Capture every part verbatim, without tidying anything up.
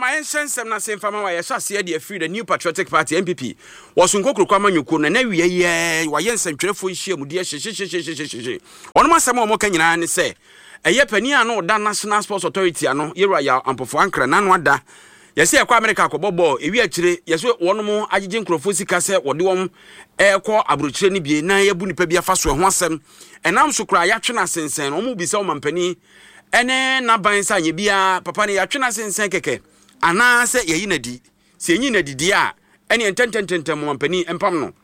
my sensem na same fama wa yesha se de free the New Patriotic Party N P P was nkokuru kwa manyuko na na wiye ye wa yensentwerefo ihia mu de hyehyehyehyehye ono masem o mo ka nyina ne se eye pani ano da National Sports Authority ano yera ya ampofo ankra na no ada yesi ekwa America akobobọ ewi akire yesi wonom agege nkrofo sika se wode wom ekọ abrochire ni bie na yebu nipa bia fa so ho asem enam so kra ya twena sensen omu bi se o mampani ene na ban sa nye bia papa ne ya twena sensen keke ana se yeyi nadi se enyi nadi dia ene ententententem mampani empam no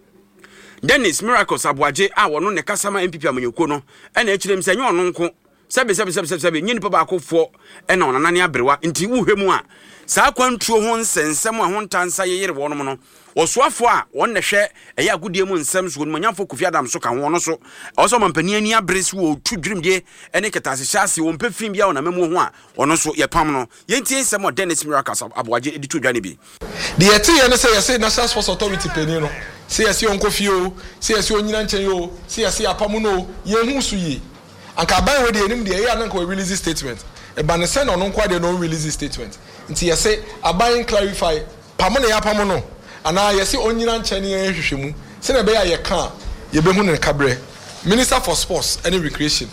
Dennis Miracles Abuaje a wono ne kasama M P P amanyoko no ene akire mse nye ono nko sebe sebe sebe sebe nyi nipa ba akofo ene onanane abrewa nti wuhwemu a saa kwantuo ho nsensem a ho ntansa yeyere wonom no osuafo a won ne hwe eya agudie mu nsem so no nyamfo Kofi Adam so ka ho no so oso mampani ani abresi wo tudwrimde ene ketase hyase wo mpefim bia wona memu ho a ono so ye pam no yentie nsem o Dennis Miracles Abuaje edi tudwane bi de yete ye ne say ye National Sports Authority peni no say ye on Kofi o say ye onyina nchen yo say ye apam no ye hu su yi anka ban we de enim de ye anka we release statement e ba ne say no no kwa de no release statement nti ye say aban clarify pam no ya pam no ana ye say onyina nchen ye hwehwemu se na be ya ye ka ye be hu ne kabre Minister for Sports and Recreation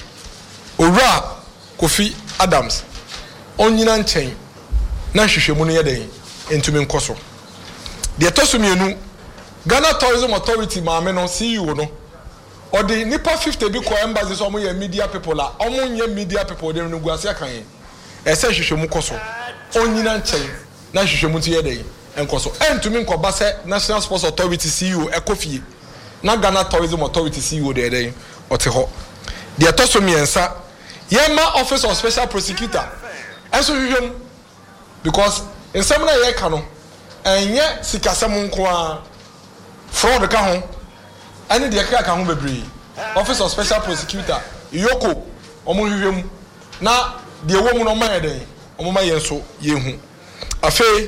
Owura Kofi Adams onyina nchen na hwehwemu no ye den entumi nkoso de tosumienu Ghana Tourism Authority maame no C E O no or the nipa fifty bi ko embassy so mo ye media people la omo nye media people dem no guase akan e se hwehwemu koso onyina nchen na hwehwemu ti ye den enkoso entumi nkoba se National Sports Authority C E O ekofie na Ghana Tourism Authority C E O de den ote ho de tosumiensa yema Office of Special Prosecutor enso hwehwemu because in some na ye ka no enye sikasem nko a fraud ka ho ani de ka ka ho bebre Office of Special Prosecutor yoko omo hwehwem na de wo mu no ma yeden omo ma yenso yehu afi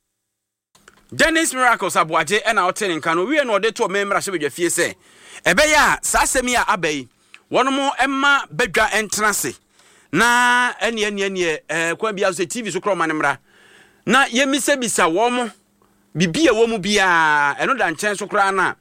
Dennis Miracles Abuaje ena hotel nka no wie no de to memra hye bedwafie se ebe ya sasemi a abai wono emma bedwa entrance na ene ene ene eh kwa bia so T V so kroma ne mra na yemise bisa wo mo bibia wo mu bia eno da nchen so kra na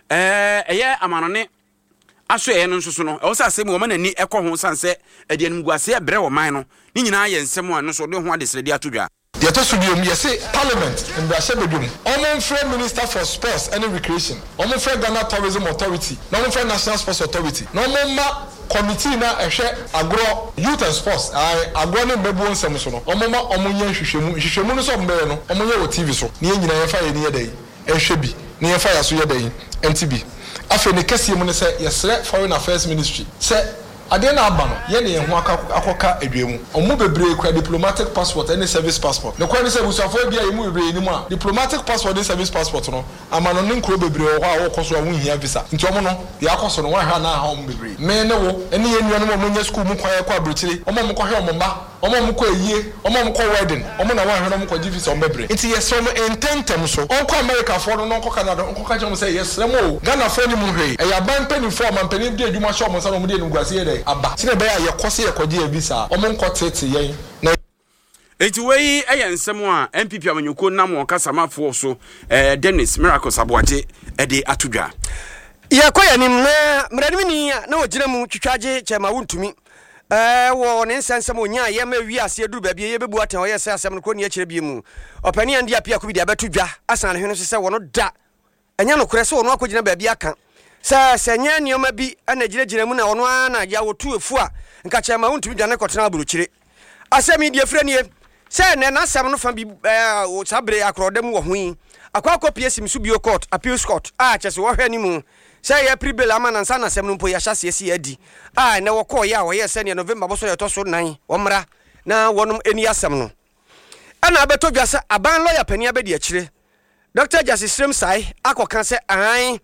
eh eye amanone aso eye no nsoso no e wo sasem wo manani ekọ ho sanse e de animguase e bre wo man no ni nyina ye nsem a no so de ho adesrede atodwa de to so biom ye say parliament in Brashe bedum omo free Minister for Sports and Recreation omo free Ghana Tourism Authority na omo free National Sports Authority na omo ma committee na ehwe agro youth and sports ai agro ne mebu nsem so no omo ma omo nya hwehwemu hwehwemu no so mbe no omo nya wo T V so ne nyina ye fa ye ne ye dai ehwe bi ne ye fa ya so ye dai N T B afi ne kase mu ne se yesre Foreign Affairs Ministry se ade na aba no ye ne ye ho akoka adwemu omo bebre kwa diplomatic passport and service passport ne kwa ne se busafo bia ye mu bebre ni mu a diplomatic passport and service passport no amano ne nkro bebre ho a wo koso a wo hia visa nti omo no ya koso no wa ha na ha omo bebre me ne wo ene ye nuano mo nya school mu kwa ya kwa abrochire omo mo kwa he omo ba omo mo kwa yie omo mo kwa wedding omo na wa he no mo kwa visa omo bebre nti ye so mo intentem so on kwa America for no kwa Canada on kwa ka mo say yes remo Ghana for ni mu hwei e ya ban pani for man pani de adwuma sho mo sa no mo de nguase ye aba sine be ya yakose yakodi e visa omo nkotete yen na eti wei eye nsem a M P P amanyoko nam won kasamafo so eh Dennis Miracles Abuaje e de atodwa ye koya nim na mradimi ni na wogina mu twitwaje chema wontumi eh wo ne nsensem onya ye ma wi ase duru ba bi ye bebu atan oye se asem no ko ne akire bi mu opani ande apia ko bi de abetodwa asan hwene so se wono da enya no kure se wono akogina ba bi aka sa senya nioma bi ana giragina mu na wono ana ya wotu efu a nka chema wontumi dwane kotena aburuchire asemi die frenie se ne na asem no fa bi eh o sabre akrodam wo hui akwa kopie simsu bio court appeal court a chese wo hwani mu se ya pribel amana nsa na asem no mpo ya hyase esi adi a ne wo ko ya wo ye se ne November bo so ye to so nan wo mra na wonom eni asem no ana abetodwa se aban lawyer pani abedi akire Doctor Justice Srem Sai akoka se an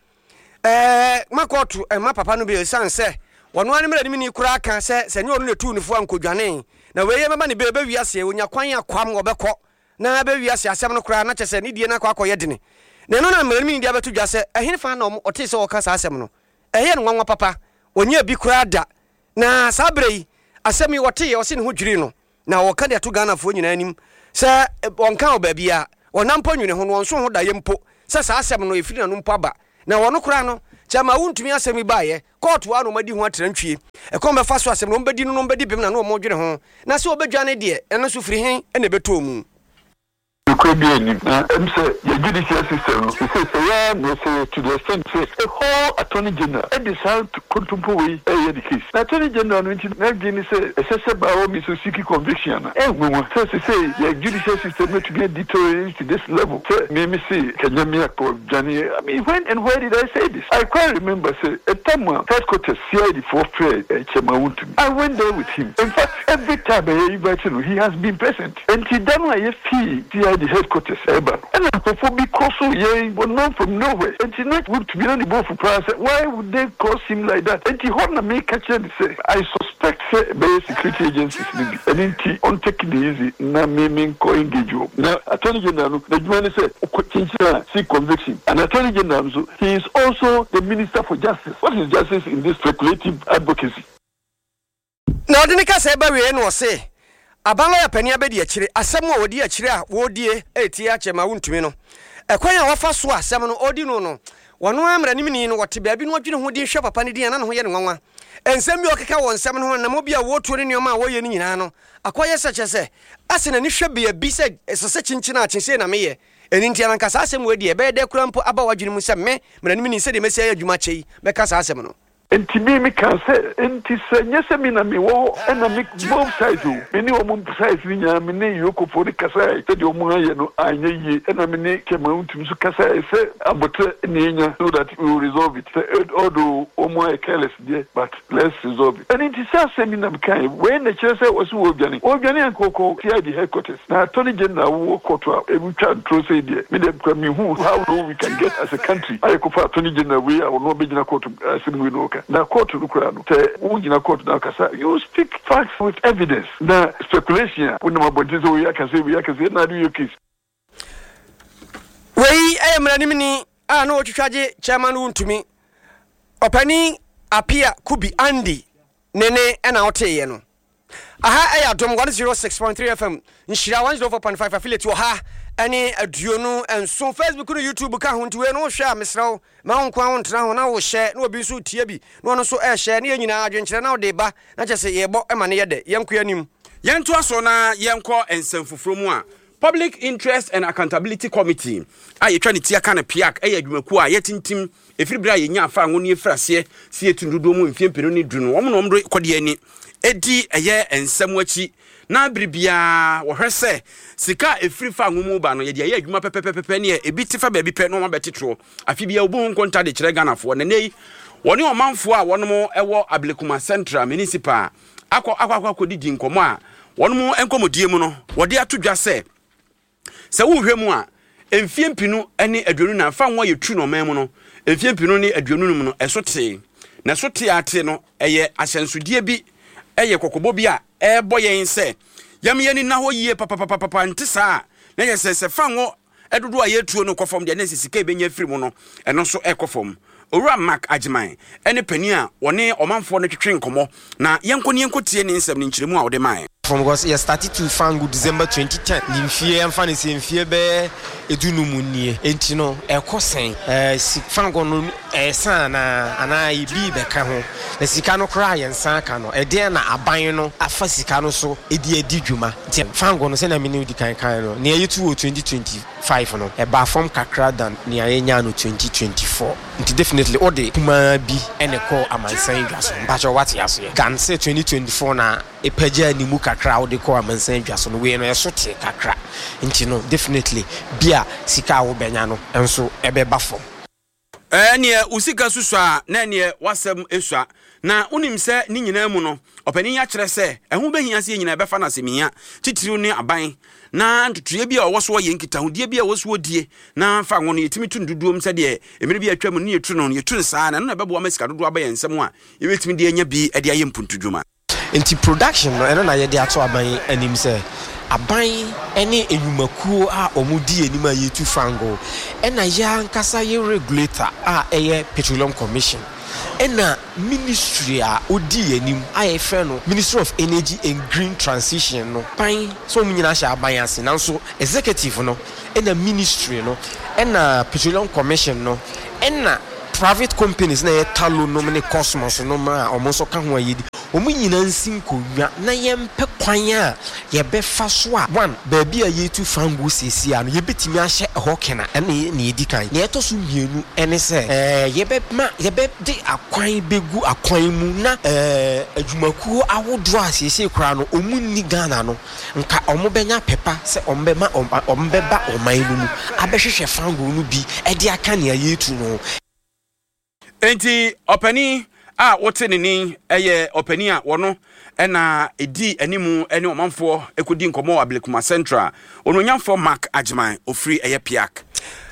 eh makotu eh ma papa no be sanse wono ani mra ni kura aka se se ne onu ne tu nifo ankodwane na weye mama ne be be wiase onya kwan akwam obekọ na be wiase asem no kura na chese ne die na kwa akoye dene ne no na mra ni dia betodwa se ehine fa na ote se woka sa asem no ehye no nwanwa papa onya bi kura da na sabrei asemi wote ye o se ne ho dwiri no na wɔka de ato Ghana fo nyina anim sɛ wɔnka obabia wɔnampo nwene ho no nso ho da yempo sɛ saa asɛm no efiri na no mpo aba na wɔno kora no chama wontumi asɛm baaye court wa no madi ho atrantwie e kom be fa so asɛm no mbedi no mbedi bem na no mo dwene ho na sɛ obedwane de ɛno so firi hen ɛna beto mu Ukrainian, I'm saying the judicial system. He says, yeah, we say to the extent say the whole attorney general and decide to contemplate a the case. The attorney general, when you say, assessor by all means, seeking conviction. And we want to say the judicial system to get deteriorated to this level. So, maybe say, can you make a Johnny? I mean, when and where did I say this? I quite remember, say, a time when headquarters C I D for fair, I went there with him. In fact, every time I invite him, he has been present. And he done my F P, the headquarters, and I'm for because so yeah, but not from nowhere. And he not would to be on the board for price. Why would they cross him like that? And he want to make catch and say, I suspect say by security agencies and then he on taking the easy na me co engage you. Now Attorney General, the man say see conviction. And Attorney General, so he is also the Minister for Justice. What is justice in this speculative advocacy? Now the nigga say ba we no say Abalo ya penia be di akire asem a wodi akire a wodie etia chema wontumi no ekwan a wafa so asem no odi no no wono amra nimni no wote baabi no adwene ho di hwe papa ne di na ho ye ne nwanwa ensem bi okeka won nsem no na mo bia wotuo ne nyoma a woye ne nyina no akoye seche se ase na ni hwe bia bi se esese chinchina achinse na meye eni ntia na nkasa asem wodi e be de kurampo aba wadwene mu se me mra nimni se de mesi adwuma chei be kasa asem no Enti me can say enti se nyese mi na mi wo na mi both sides o me ni omo sides ni nya me ne yoko for the kasa e de omo aye no anya yi na me ne kema untum so kasa e se abote ni nya so that we will resolve it although omo aye careless there but let's resolve it and enti se asemi na kan when the chese was wo obiani obiani ankoko here the headquarters na Attorney General wo koto e bu twa ntro say there me dem kwa me who how do we can get as a country aye ko for Attorney General we are no be gina court asemi we no na court lukura no te ungina court na kasa you speak facts with evidence na speculation when my body so we can say we can say na do your case we I am ranimini ah no twitwaje chairman wontumi opani apia kubi Andy nene na oteye no aha aya dom one oh six point three F M nshira one oh four point five affiliate wo ha ani aduonu enso Facebook no YouTube ka ho ntiwe no hwe amesraw ma honkwa ho ntena ho na wo hye na obi so tie bi no no so e hye na nyina adwenkyere na wo de ba na kyese yebo e ma ne yede yenko anim yento aso na yenko ensemfoforo mu a Public Interest and Accountability Committee a yetwa ne tia ka ne piak e yadwumaku a yetintim efiribra yenya afa ngo ne efrase si etundudo mu mfiempenu ne dunu wo mo no mdo kode ani edi eye ensem wachi na bribia wo hwese sika efiri fa ngomu ba no ye de ye adwuma pepepepe ne ebi tifa ba bi pe no ma betetro afi bia obu nkonta de kire Ganafo ne nei woni omanfo a wono ewo Ablekuma Central Municipal akọ akọ akọ didi nkomo a wono enkomodie mu no wode atodwa se se wo hwemu a emfiempinu ene aduonu na fa nwo ye tu no man mu no emfiempinu ne aduonu mu no esote na sote ate no eye ahyensudie bi eye kokobo bi a ebo yen se yam yeni na ho yie papa papa papa ntisa na ye se se fa nwo edodo a ye tuo no kofom de na sisika ebenya firi mu no eno so ekofom Owura Mark Ajiman ene pani a woni omanfo no twetwe nkomo na yenko ne yenko tie ne nsem ne nkyiremu a wode man from because you started to fan good December twenty ten ni mfie amfa ne se mfie be edunu mu nie enti no ekosen eh fan go no eh san na ana ibi be ka ho na sika no kra ye nsan ka no e de na aban no afa sika no so edi edi dwuma enti fan go no se na me ne odi kan kan no ne yetu twenty twenty-five no e ba form kakra dan ne ayenya no twenty twenty-four enti definitely all the kuma bi ene ko amansan dwaso mpacho what yaso ye gan say twenty twenty-four na e paja ni mu kakra all the ko amansan dwaso no we no yesote kakra enti no definitely bia sika wo benya no enso ebe ba form eh ne usika susu a na ne wasem esua na unim se ni nyina mu no opani ya kire se ehu behia se nyina befa na semia titiriu ne aban na ntutuye bia owoso ye nkita hodie bia woso odie na fa nwo no yetimi tunduduom se de emire bia atwa mu ne yetu no yetu nsa na na bebo amasika dodo aba ye nsem a yebetimi de anya bi e de aye mpuntudwuma enti production no eno na ye de ato aban anim se aban ene enyumakuo a omudi enima yetu fango ena ya nkasa ye regulator a eye Petroleum Commission ɛna ministry a odi anim ayɛ fɛ no Ministry of Energy and Green Transition no pan so mu nyina hyɛ aban ase nanso executive no ɛna ministry no ɛna Petroleum Commission no ɛna private companies na yɛ talo no ne Cosmos no ma ɔmo so ka ho ayedi ɔmo nyina nsin kɔnwa na yɛmpɛ kwan a yɛbɛfa so a one baabi a yɛtu fango siesie a no yɛbɛtumi ahyɛ ɛhɔ kena ɛna ne yɛdi kan na yɛtɔ so mmienu ɛne sɛ ɛɛ yɛbɛma yɛbɛde akwan bɛgu akwan mu na ɛɛ adwumakuo ahodoɔ a siesie koraa no ɔmo nni Ghana no nka ɔmo bɛnya pepa sɛ ɔmo bɛma ɔmo bɛba ɔman no mu abɛhwehwɛ fango no bi ɛde aka nea yɛtu no. Enti opani a wote ne ni eye opani a wono na edi animu ene omanfo ekodi nkomo Ablekuma Central ononyamfo Mark Agyeman ofri eye piak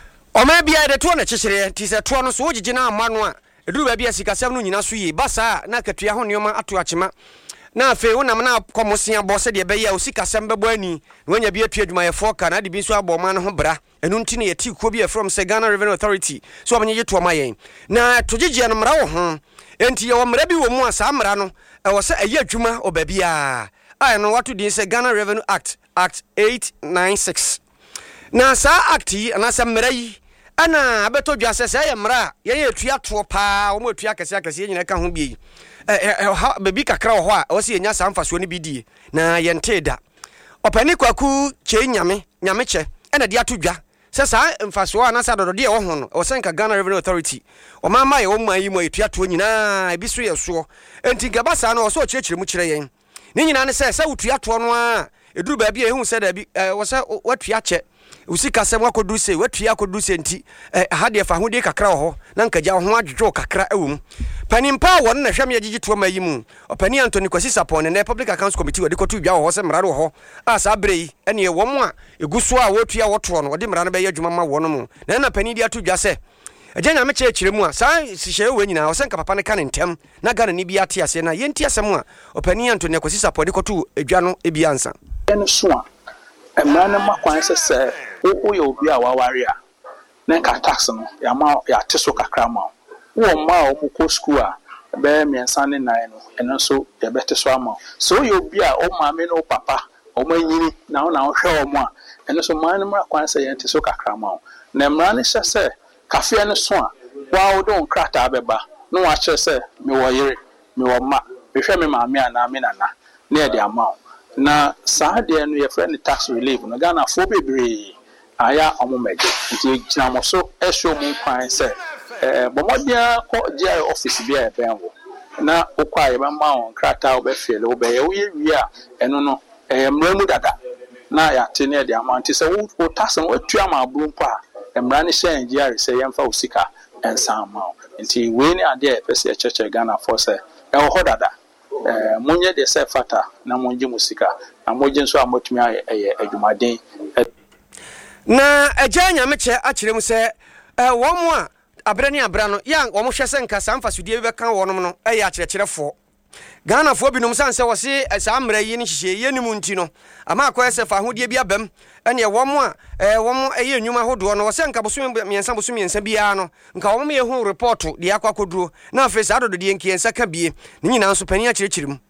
Oma bia de to na kyekere ti se to no so wogige na ama no a eduru ba bia sikasɛm no nyina so yi basa na katua ho neoma ato akyema na afi wonam na komosia bo se de be ya osikasɛm bɛbɔ ani na wanya bi atua adwumayɛfo ka na de bi so abɔ ma no ho bra enu nti ne yɛti kuo bi from se Ghana Revenue Authority so ɔmenye to ma yɛn na togigye no mra wo ho enti ye wo mra bi wo mu a saa mra no ɛwɔ sɛ ɛyɛ adwuma obabia a no wato din se Ghana Revenue Act Act eight ninety-six na saa act yi anasa mra yi ana abeto dwa sɛ sɛ yɛ mra yɛ yɛ tua to pa wo mu tua kɛse akɛse nyina ka ho bi eh baby kakra wo ho a wo se nya saa mfaso ne bi die na yɛnte da opani kwaku che nyame nyame che ɛna de ato dwa sɛ saa mfaso a anasa dodo de wo ho no wo senka Ghana Revenue Authority o mama yɛ wo man yi mo etua to nyina ebi so yɛ so enti gaba saa no wo so kyerɛkyerɛ mu kyerɛ yɛn ne nyina ne sɛ sɛ wotua to no a eduru ba bia ehu sɛ da bi wo sɛ watua kyɛ usika sɛ wakodu se watua akodu se nti ha de fa ho de kakra ho na nkagya ho adwodwo kakra ewum panimpa won na hwam yagigi to mayi mu opani Anthony Kwasi Sapon ne Public Accounts Committee wode kotu dwa ho sɛ mra do ho a saa brei ene ye wom a eguso a wotua woto no wode mra no be ya adwuma ma wono mu na na pani de ato dwa sɛ agya nyame kye kyerɛ mu a saa sihye we nyina wo sɛ nka papa ne ka ne ntem na Ghana ni bi ate ase na yenti asɛm a opani Anthony Kwasi Sapon de kotu adwa no ebi ansa ene so a emra ne makwan sɛ sɛ wo yo obi a waware a na ka tax no ya ma ya teso kakra ma wo ma o mu ko school a be miensa ne nine no eno so ya bete so ama so yo obi a o ma me no papa o ma nyini na wo na wo hwe o mo a eno so man mra kwan sɛ ya teso kakra ma na mra ne hye sɛ kafe ne so a wa wo don krata beba no wa kye sɛ me wo yere me wo ma me hwe me ma me ana me nana na e de ama na saa de no ye friend tax relief no Ghana fo bebre aya omomeje nti gina mo so ehwo mu kwan se eh bomodia ko G I office bia e ben wo na okwa ye ba ma on krata wo be fiele wo be ye wo ye wi a eno no eh mra mu dada na ya te ne de amount se wo tax no atu ama aburu mpa mra ne shen G I se yemfa osika ensan ma nti we ni ade e pese cheche Ghana for se e wo ho dada eh munye de se fata na munje musika na moje nso amotumi aye adwumaden na agya nyame kye akyerɛ mu sɛ eh wo mo a abrɛ ne abra no ya wo mo hwɛ sɛ nka saa mfasodie bi bɛka wo no no ɛyɛ akyerɛkyerɛfo Ghana fo binom san sɛ wɔse saa mmara yi ne hyehyɛ yɛ ne mu nti no ama akɔyɛ sɛ fa hodie bi abam ɛne wo mo a eh wo mo ɛyɛ nnwuma hodoɔ no wɔsɛ nka bosom miɛnsa bosom miɛnsa biara no nka wo mo yɛ hu report de akɔ akɔduro na afei saa dododie nkiɛnsa ka bie ne nyina nso pani akyerɛkyerɛ mu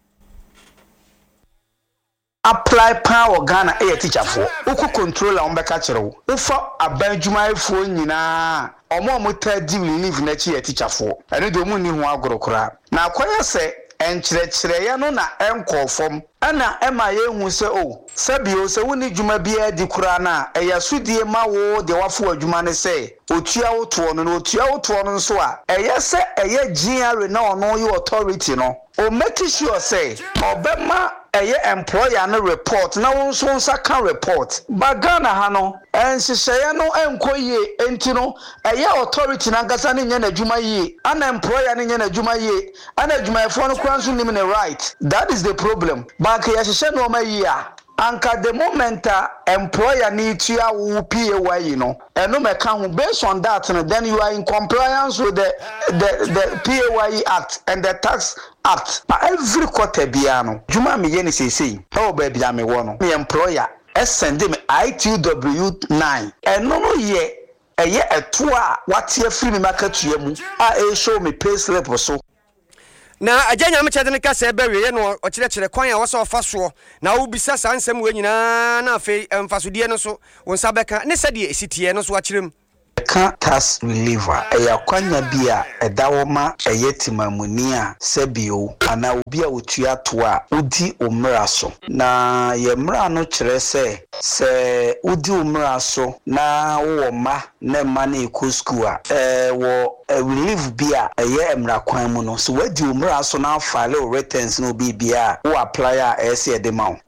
apply power Ghana e teacher for uku controller on beka kyerɛw ufa aban dwumayɛfo nyinaa omo omo tadi relief na chi teacher for ɛne de omu ni ho agorokora na akoyɛ sɛ enkyerɛkyerɛ ya no na enkɔfom ana ema ye hu sɛ o sabio sɛ woni dwuma bia di kura na ɛyɛ sudie ma wo de wafo adwuma ne sɛ otua wo to no no otua wo to no nso a ɛyɛ sɛ ɛyɛ G R na ɔno yɛ authority no o make sure sɛ obema ɛyɛ employer no report na wo nso nsa ka report bagana ha no enhyehyɛ no enkoyie enti no ɛyɛ authority na ngasa ne nya na adwuma yie ana employer ne nya na adwuma yie ana adwumayɛfo no kura nso nim ne right that is the problem ba ka yɛhyehyɛ no ma yie a anka the moment a employer need to a P A Y no eno me kan based on that no, then you are in compliance with the the the P A Y Act and the Tax Act. But every quarter biano juma me yeni say say oh baby am wo no me employer send me I T W nine eno no ye ɛyɛ ɛto a wate afiri me makatua mu a e show me pay slip so na agya nyame kyɛde ne kasa ba wie no ɔkyerɛkyerɛ kwan a wɔsɛ ɔfa soɔ na wobisa saa nsɛm wɔ nyinaa na afei mfasodie no so wo nsa bɛka ne sɛdeɛ ɛsitiɛ no so akyerɛm ka tax reliever ɛyɛ kwanya bi a ɛda wo ma ɛyɛ timamuni a sɛbio ana obi a otua to a udi omra so na ye mra no kyerɛ sɛ sɛ udi omra so na wo ma na ma na ekɔ school a eh wo relief bi a ɛyɛ emra kwan mu no so wadi omra so na file returns no bi bia wo apply a ɛsɛ de ma wo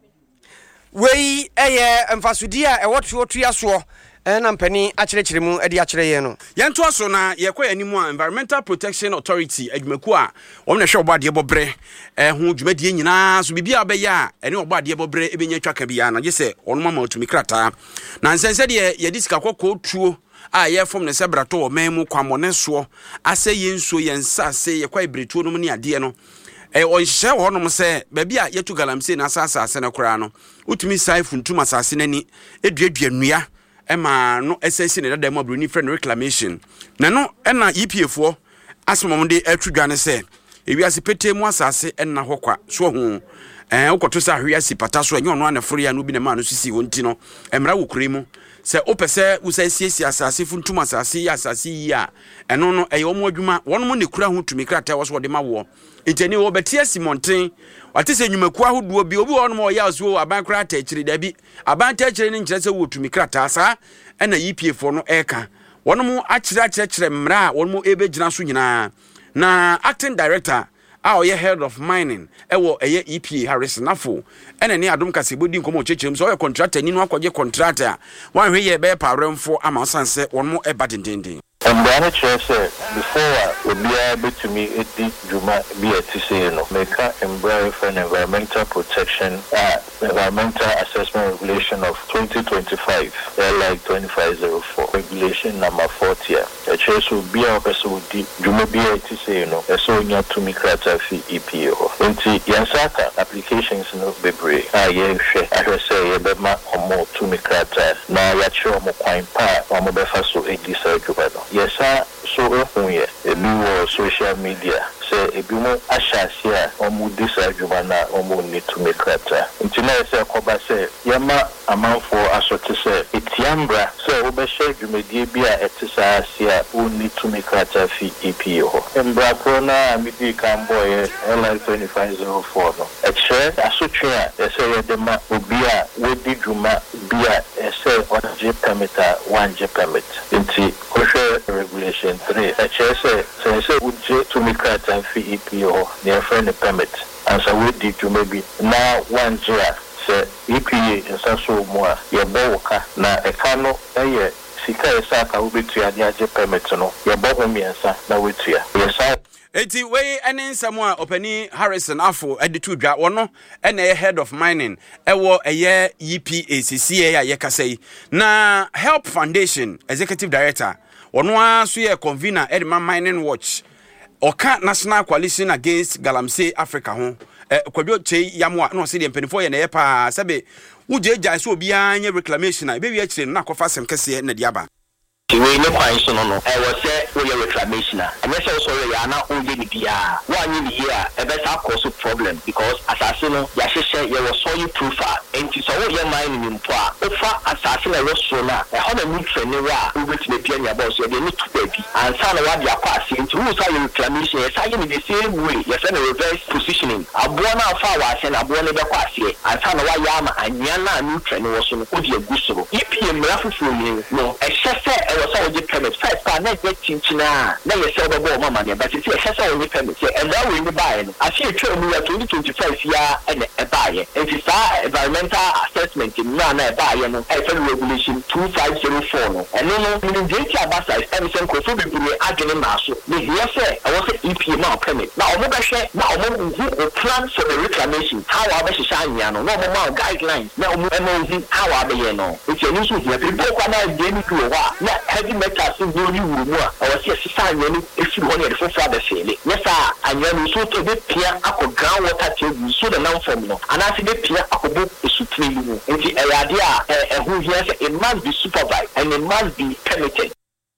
wei ɛyɛ mfasodie a ɛwɔ tuotua soɔ ɛna mpani akyerɛkyerɛ mu adi akyerɛ yɛ no yɛnto aso na yɛkɔ anim a Environmental Protection Authority adwumaku a wɔn na hwɛ ɔbɔ adeɛ bɔbrɛ ɛho dwumadie nyinaa so bibia bɛyɛ a ɛne ɔbɔ adeɛ bɔbrɛ ebenya twaka bia na gye sɛ ɔno mama otumi krataa na nsɛnsɛ deɛ yɛde sika kɔkɔɔ tuo a yɛfom ne sɛ brato wɔ man mu kwamɔne soɔ asɛ yɛnsuo yɛnsase yɛkɔ ibretuo no mu ne adeɛ no ɛ ɔnhyɛ wɔ nom sɛ baabi a yɛtu galamsey na asase asase no koraa no utumi sai funtum asase n'ani eduadua nnua Emma no essensi ne dada mu abroni friend reclamation na no ɛna E P A foɔ asomom de atwudwane sɛ ewiase pete mu asase ɛna hɔkwa so ho eh ukoto sa hwiase pata so enye ono aneforo ya no bi ne ma no sisi wonti no emra wokure mu sɛ opese usasiesie asase funtum asase ya asase yi a ɛno no ɛyɛ omo adwuma wɔn mo ne kura ho tumi krata wɔ so wɔde ma wo nteni wo betie simonten wate sɛ nnwumaku ahodoɔ bi obi wɔ no ma ɔyɛ aso aban krata akyiri da bi aban ta akyiri ne nkyerɛ sɛ wo tumi krata saa ɛna E P A fo no ɛka wɔn mo akyira akyerɛkyerɛ mmra a wɔn mo ebegyina so nyinaa na acting director a ɔyɛ head of mining ɛwɔ ɛyɛ E P A Harrison Afo ɛna ne adom kasebodi nkomo kyekyerim so ɔyɛ contractor ni no akɔgye contractor wan hwɛ yɛ bɛyɛ pawremfo ama sanse wɔn mo ɛba dendenden And the other chair said, before we be able to meet the Juma be a T C no, make a embrace for an environmental protection, uh, environmental assessment regulation of twenty twenty-five, like twenty-five oh four, regulation number forty. The chair will be a person with the Juma be a T C no, a so near to me crata fee E P O. Into Yansaka applications no be brave. Ah, yeah, I will say, Yabema or more to me crata. Now, Yacho Moquine Pa, or Mobefaso, a disagree. Yes, sir. So, yeah, a new social media say a bimo ashasia or mudisa jumana or need to make that. Internet say, Koba say, Yama amount for a sort of say, it's Yambra, so Obeshe, you may be a etisa, who need to make that fee E P O. And Bracona, Midi Camboy, L I twenty-five oh four. A chair, a sutra, a say, the ma will be a Wadi Juma, be a say, on J permit, one J permit. Into kosher regulation three. A chair say, say, say, would J to make that fee E P O, near friend permit. And so we did to maybe now one J. Say, E P A in Sasso Moa, your boka, na a cano, a Sika Saka will be to your J permit, no, your bottom answer, now with you. Yes, sir. Eti we ene Samuel Openi Harrison Afo editu dwa wono ene head of mining ewo eye E P A C C A ye kasei na Help Foundation executive director wono aso ye convener Edman Mining Watch oka National Coalition Against Galamsey Africa ho eh kwadwo chei yamwa no se de mpanifo ye na ye pa sebe wujeja so obi anya reclamation na be wi akire na kofa sem kese na diaba we no kwan so no no e wo se wo ye reclamation and yes also we ya na o ye ni bia one ni here e be sa cause problem because asase no ya hwehwe ye wo soil proof enti so wo ye mine ni mpo a ofa asase na so na e ho na nutrient ni wa o beti na bia nya boss ye de ni to baby and sa na wa dia kwa ase enti wo sa ye reclamation ye sa ye ni the same way ye say na reverse positioning abo na fa wa ase na abo na be kwa ase and sa na wa ya ma anya na nutrient wo so no o di agusoro E P A mra fufu ni no e hwehwe so we permit first pa na get chinchina na ye say obo mama ne but say say say we permit say and that we buy no I see twa mu ya twenty twenty-five ya and e buy and it's that environmental assessment na na e buy no e say regulation twenty-five oh four no and no no in the abasa is everything ko so be we agene na so me here say I want say E P A na permit na omo be hwe na omo who plan for the reclamation how we be sha anya no no omo guidelines na omo emo how we be no it's a new so here people kwa na dey ni do wa na heavy metals in the room. I was here to sign any if you want to for the sale. Yes, sir. And you so to be clear, I could groundwater table, so the non formula. And I see the clear, I could book a supreme. And the idea who hears it must be supervised and it must be permitted.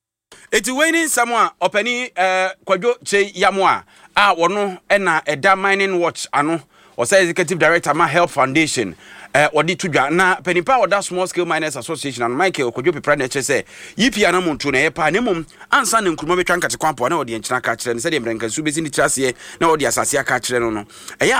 eti waiting someone openi eh kwadwo che yamoa a wono na eda mining watch ano o say executive director ma help foundation eh odi tudwa na penipa oda small scale miners association and Michael kwadwo pepra na che say yipi ana montu na ye pa ne mum ansa na nkruma betwa nkate kwampo na odi enchina ka kire ne say de mrenka su besi ni trase na odi asase aka kire no no